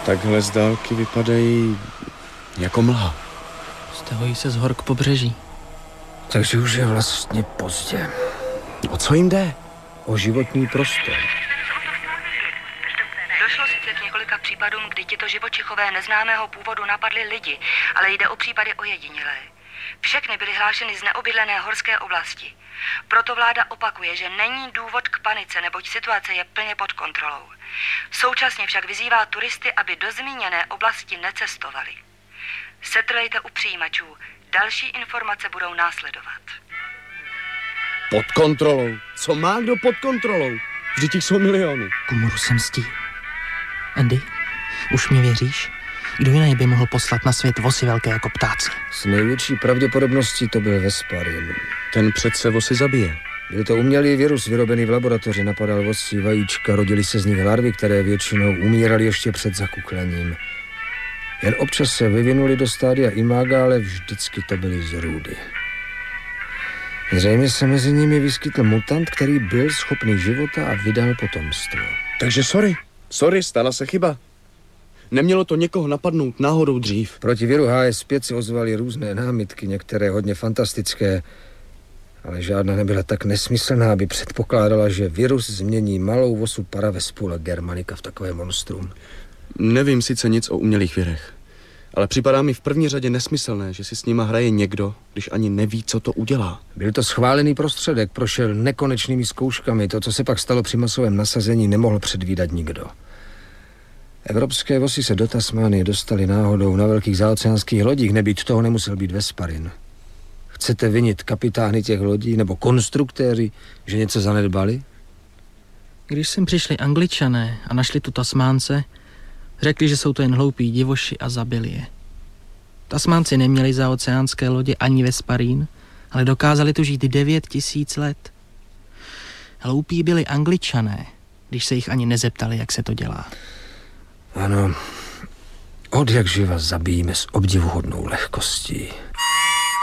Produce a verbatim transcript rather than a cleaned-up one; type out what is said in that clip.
Takhle z dálky vypadají jako mlha. Stahují se z hor k pobřeží. Takže už je vlastně pozdě. O co jim jde? O životní prostor. Došlo sice k několika případům, kdy tito živočichové neznámého původu napadli lidi, ale jde o případy ojedinělé. Všechny byly hlášeny z neobydlené horské oblasti. Proto vláda opakuje, že není důvod k panice, neboť situace je plně pod kontrolou. Současně však vyzývá turisty, aby do zmíněné oblasti necestovali. Setrvejte u přijímačů. Další informace budou následovat. Pod kontrolou? Co má kdo pod kontrolou? Vždyť těch jsou miliony. Kumuru se mstí. Andy, už mě věříš? Kdo jiný by mohl poslat na svět vosy velké jako ptáci? S největší pravděpodobností to byl Vesparin. Ten přece vosy zabije. Byl to umělý virus vyrobený v laboratoři, napadal vosí vajíčka, rodily se z nich larvy, které většinou umíraly ještě před zakuklením. Jen občas se vyvinuli do stádia imága, ale vždycky to byly zrůdy. Zřejmě se mezi nimi vyskytl mutant, který byl schopný života a vydal potomstvo. Takže sorry, sorry, stala se chyba. Nemělo to někoho napadnout náhodou dřív. Proti viru H S pět si ozvaly různé námitky, některé hodně fantastické, ale žádná nebyla tak nesmyslná, aby předpokládala, že virus změní malou vosu Paravespula germanica v takové monstrum. Nevím sice nic o umělých virech, ale připadá mi v první řadě nesmyslné, že si s nima hraje někdo, když ani neví, co to udělá. Byl to schválený prostředek, prošel nekonečnými zkouškami. To, co se pak stalo při masovém nasazení, nemohl předvídat nikdo. Evropské vosy se do Tasmánie dostali náhodou na velkých zaoceánských lodích, nebýt toho nemusel být Vesparin. Chcete vinit kapitány těch lodí nebo konstruktéři, že něco zanedbali? Když sem přišli Angličané a našli tu Tasmánce, řekli, že jsou to jen hloupí divoši a zabili je. Tasmánci neměli zaoceánské lodě ani Vesparín, ale dokázali tu žít devět tisíc let. Hloupí byli Angličané, když se jich ani nezeptali, jak se to dělá. Ano, od jak živa zabijíme s obdivuhodnou lehkostí.